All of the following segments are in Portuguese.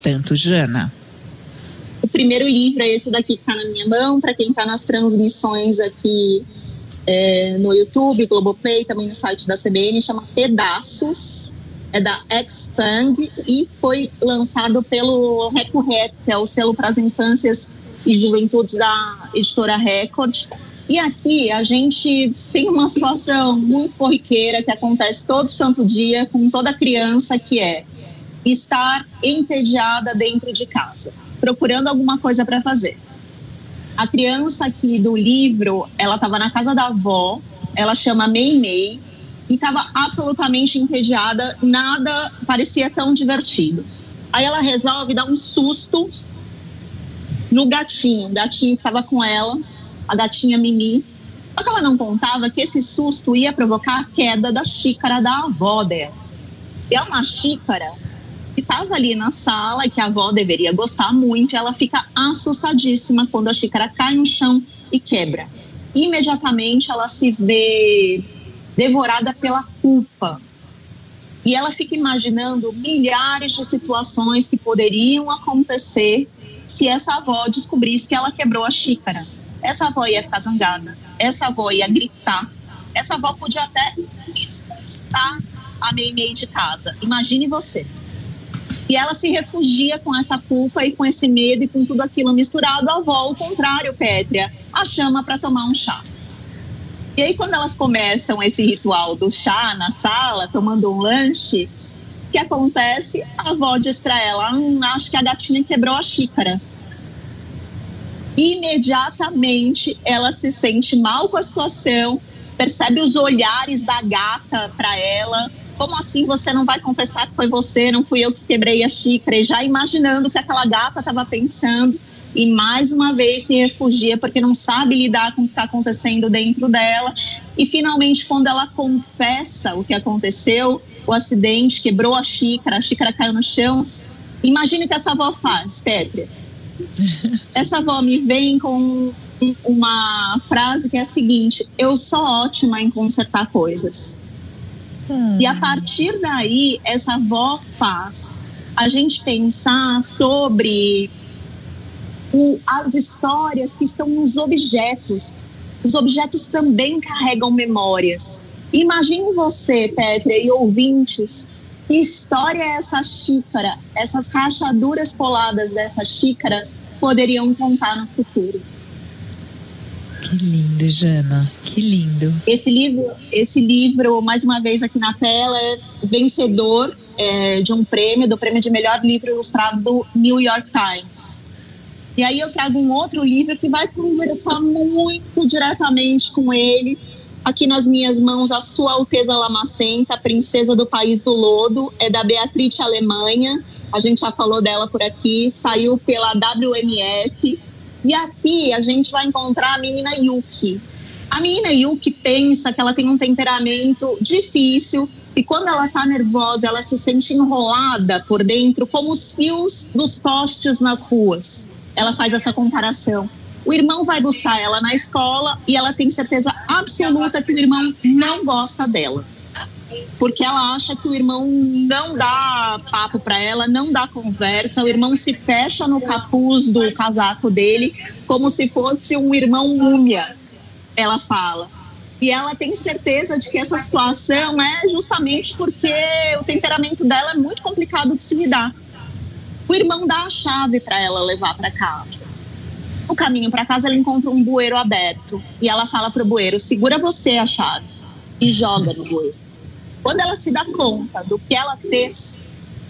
tanto, Jana? O primeiro livro é esse daqui que está na minha mão, para quem está nas transmissões aqui no YouTube, Globoplay, também no site da CBN, chama Pedaços, é da X-Fang e foi lançado pelo Reco Rec, que é o selo para as infâncias e juventudes da editora Record. E aqui a gente tem uma situação muito corriqueira que acontece todo santo dia com toda criança, que é estar entediada dentro de casa, procurando alguma coisa para fazer. A criança aqui do livro, ela estava na casa da avó, ela chama Mei, e estava absolutamente entediada, nada parecia tão divertido. Aí ela resolve dar um susto no gatinho, o gatinho que estava com ela, a gatinha Mimi. Só que ela não contava que esse susto ia provocar a queda da xícara da avó dela. E é uma xícara que estava ali na sala e que a avó deveria gostar muito, e ela fica assustadíssima quando a xícara cai no chão e quebra. Imediatamente ela se vê devorada pela culpa. E ela fica imaginando milhares de situações que poderiam acontecer se essa avó descobrisse que ela quebrou a xícara. Essa avó ia ficar zangada, essa avó ia gritar, essa avó podia até expulsar a Mei de casa. Imagine você. E ela se refugia com essa culpa e com esse medo e com tudo aquilo misturado. A avó, ao contrário, Pétria, a chama para tomar um chá. E aí, quando elas começam esse ritual do chá na sala, tomando um lanche, o que acontece? A avó diz para ela, acho que a gatinha quebrou a xícara. Imediatamente, ela se sente mal com a situação, percebe os olhares da gata para ela. Como assim você não vai confessar que foi você, não fui eu que quebrei a xícara? E já imaginando o que aquela gata estava pensando. E mais uma vez se refugia porque não sabe lidar com o que está acontecendo dentro dela. E finalmente, quando ela confessa o que aconteceu, o acidente, quebrou a xícara caiu no chão. Imagine o que essa avó faz, Pétria. Essa avó me vem com uma frase que é a seguinte: eu sou ótima em consertar coisas. E a partir daí, essa avó faz a gente pensar sobre as histórias que estão nos objetos. Os objetos também carregam memórias. Imagine você, Pétria, e ouvintes, que história é essa xícara? Essas rachaduras coladas dessa xícara poderiam contar no futuro. Que lindo, Jana, que lindo. Esse livro, mais uma vez aqui na tela, é vencedor de um prêmio, do prêmio de melhor livro ilustrado do New York Times. E aí eu trago um outro livro que vai conversar muito diretamente com ele. Aqui nas minhas mãos, A Sua Alteza Lamacenta, Princesa do País do Lodo, é da Beatriz Alemanha. A gente já falou dela por aqui, saiu pela WMF. E aqui a gente vai encontrar a menina Yuki. A menina Yuki pensa que ela tem um temperamento difícil e quando ela está nervosa, ela se sente enrolada por dentro, como os fios dos postes nas ruas. Ela faz essa comparação. O irmão vai buscar ela na escola e ela tem certeza absoluta que o irmão não gosta dela. Porque ela acha que o irmão não dá papo para ela, não dá conversa. O irmão se fecha no capuz do casaco dele como se fosse um irmão múmia, ela fala. E ela tem certeza de que essa situação é justamente porque o temperamento dela é muito complicado de se lidar. O irmão dá a chave para ela levar para casa. No caminho para casa, ela encontra um bueiro aberto. E ela fala para o bueiro, segura você a chave. E joga no bueiro. Quando ela se dá conta do que ela fez,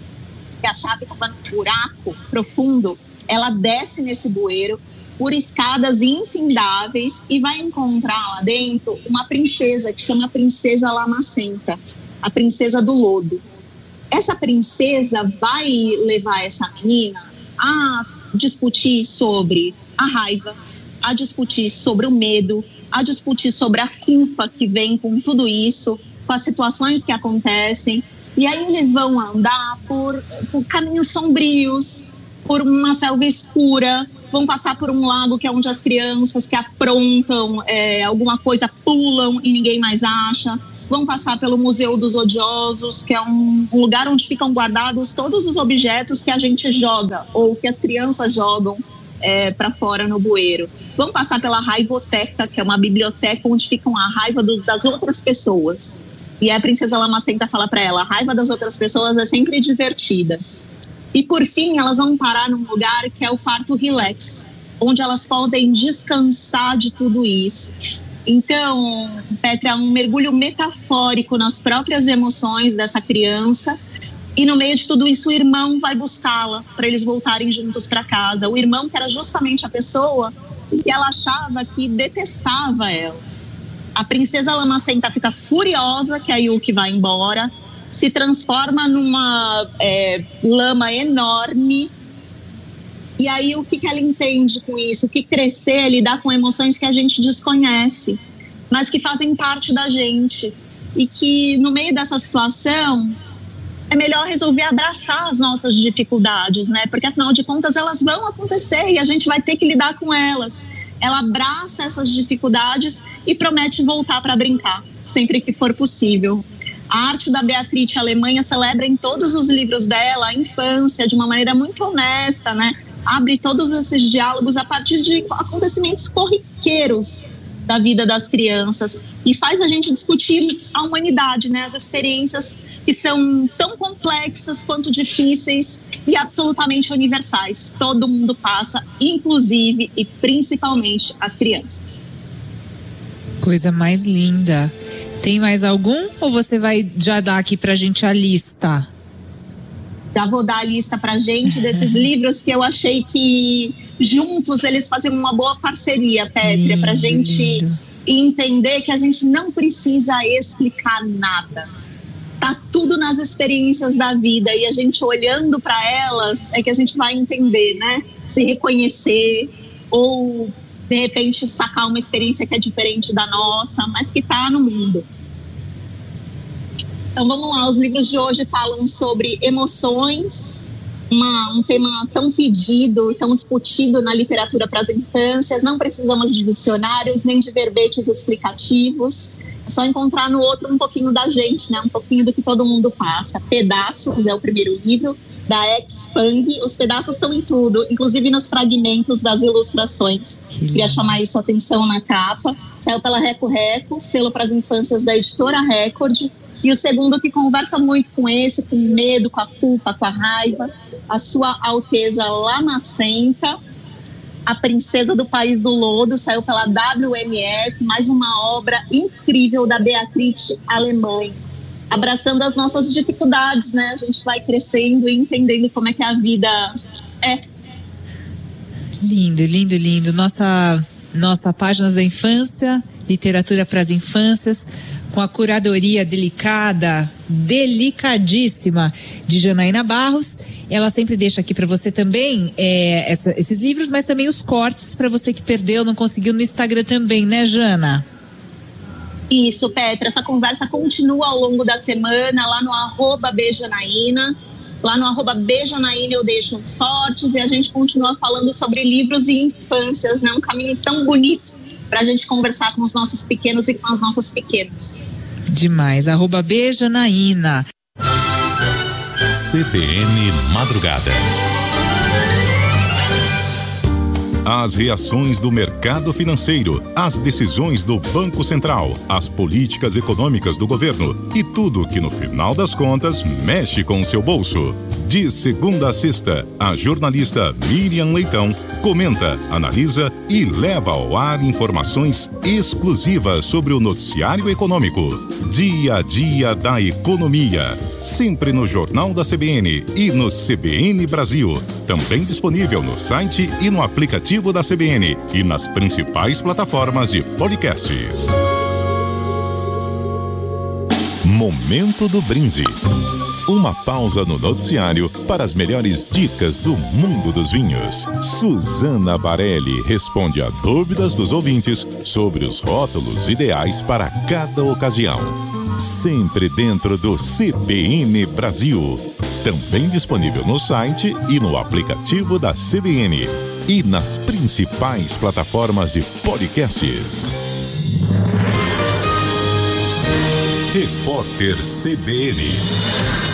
que a chave estava num buraco profundo, ela desce nesse bueiro por escadas infindáveis e vai encontrar lá dentro uma princesa que chama Princesa Lamacenta, a princesa do lodo. Essa princesa vai levar essa menina a discutir sobre a raiva, a discutir sobre o medo, a discutir sobre a culpa que vem com tudo isso, com as situações que acontecem. E aí eles vão andar por caminhos sombrios, por uma selva escura, vão passar por um lago que é onde as crianças que aprontam alguma coisa pulam e ninguém mais acha. vão passar pelo Museu dos Odiosos, que é um lugar onde ficam guardados todos os objetos que a gente joga ou que as crianças jogam para fora no bueiro. Vão passar pela Raivoteca, que é uma biblioteca onde ficam a raiva das outras pessoas. E a princesa Lamacenta fala para ela, a raiva das outras pessoas é sempre divertida. E por fim, elas vão parar num lugar que é o quarto relax, onde elas podem descansar de tudo isso. Então, Petra, é um mergulho metafórico nas próprias emoções dessa criança. E no meio de tudo isso, o irmão vai buscá-la para eles voltarem juntos para casa. O irmão que era justamente a pessoa que ela achava que detestava ela. A princesa Lamacenta fica furiosa que a Yuki vai embora, se transforma numa lama enorme. E aí, o que ela entende com isso? Que crescer é lidar com emoções que a gente desconhece, mas que fazem parte da gente. E que, no meio dessa situação, é melhor resolver abraçar as nossas dificuldades, né? Porque, afinal de contas, elas vão acontecer e a gente vai ter que lidar com elas. Ela abraça essas dificuldades e promete voltar para brincar, sempre que for possível. A arte da Beatrice Alemanha celebra em todos os livros dela a infância de uma maneira muito honesta, né? Abre todos esses diálogos a partir de acontecimentos corriqueiros da vida das crianças e faz a gente discutir a humanidade, né? As experiências que são tão complexas quanto difíceis e absolutamente universais. Todo mundo passa, inclusive e principalmente as crianças. Coisa mais linda. Tem mais algum ou você vai já dar aqui pra gente a lista? Já vou dar a lista pra gente desses livros que eu achei que juntos eles faziam uma boa parceria, Pétria, pra gente entender que a gente não precisa explicar nada. Tá tudo nas experiências da vida e a gente olhando para elas é que a gente vai entender, né? Se reconhecer ou de repente sacar uma experiência que é diferente da nossa, mas que tá no mundo. Então vamos lá, os livros de hoje falam sobre emoções, um tema tão pedido, tão discutido na literatura para as infâncias. Não precisamos de dicionários nem de verbetes explicativos. É só encontrar no outro um pouquinho da gente, né? Um pouquinho do que todo mundo passa. Pedaços é o primeiro livro, da Expang. Os pedaços estão em tudo, inclusive nos fragmentos das ilustrações. Queria chamar isso a atenção na capa. Saiu pela Reco Reco, selo para as infâncias da editora Record. E o segundo que conversa muito com esse, com o medo, com a culpa, com a raiva, a Sua Alteza Lamacenta, a Princesa do País do Lodo, saiu pela WMF, mais uma obra incrível da Beatrice Alemanha, abraçando as nossas dificuldades, né? A gente vai crescendo e entendendo como é que a vida é. Lindo, lindo, lindo. Nossa página da infância, literatura para as infâncias, com a curadoria delicadíssima de Janaína Barros. Ela sempre deixa aqui para você também esses livros, mas também os cortes para você que perdeu, não conseguiu no Instagram também, né, Jana? Isso, Petra. Essa conversa continua ao longo da semana lá no @bjanaína. Lá no @bjanaína eu deixo os cortes e a gente continua falando sobre livros e infâncias, né? Um caminho tão bonito para a gente conversar com os nossos pequenos e com as nossas pequenas. Demais. @bjanaína. CBN Madrugada. As reações do mercado financeiro, as decisões do Banco Central, as políticas econômicas do governo e tudo que no final das contas mexe com o seu bolso. De segunda a sexta, a jornalista Miriam Leitão comenta, analisa e leva ao ar informações exclusivas sobre o noticiário econômico. Dia a dia da economia. Sempre no Jornal da CBN e no CBN Brasil. Também disponível no site e no aplicativo da CBN e nas principais plataformas de podcasts. Momento do Brinde. Uma pausa no noticiário para as melhores dicas do mundo dos vinhos. Suzana Barelli responde a dúvidas dos ouvintes sobre os rótulos ideais para cada ocasião. Sempre dentro do CBN Brasil. Também disponível no site e no aplicativo da CBN. E nas principais plataformas de podcasts. Repórter CBN.